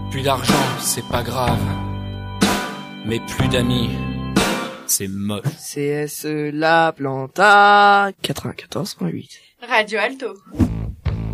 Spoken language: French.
Plus d'argent, c'est pas grave. Mais plus d'amis, c'est moche. CS La Planta 94.8 Radio Alto.